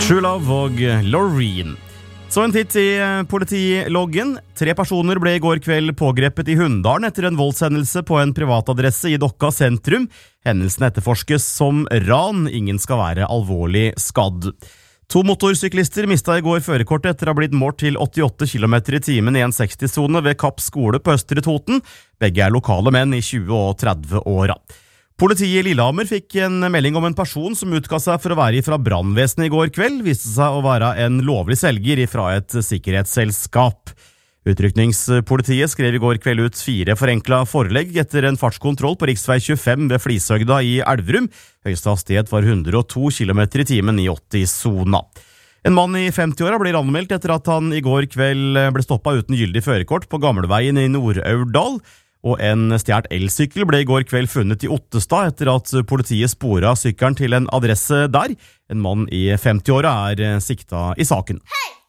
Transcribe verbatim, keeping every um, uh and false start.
True Love og Loreen. Så en titt i politiloggen. Tre personer ble i går kveld pågrepet i Hunndalen etter en voldshendelse på en privatadresse i Dokka sentrum. Hendelsen etterforskes som ran. Ingen skal være alvorlig skadd. To motorsyklister mistet i går førerkortet etter å ha blitt målt til åttiåtte kilometer i timen i en seksti-sone ved Kapp skole på Østre Toten. Begge er lokale menn i tjue- og tredve-åra. Politiet i Lillehammer fikk en melding om en person som utga seg for å være fra brannvesenet i går kveld, viste seg å være en lovlig selger fra et sikkerhetsselskap. Utrykningspolitiet skrev i går kveld ut fire forenkla forelegg etter en fartskontroll på riksvei tjuefem ved Flishøgda i Elverum. Høyeste hastighet var hundre og to kilometer i timen i åtti-sona. En mann i femti-åra blir anmeldt etter at han i går kveld ble stoppet uten gyldig førerkort på Gamleveien i Nord-Aurdal. Og en stjert elsykkel ble i går kveld funnet i Ottestad etter at politiet sporet sykkelen til en adresse der. En mann i femti-åra er sikta i saken. Hei!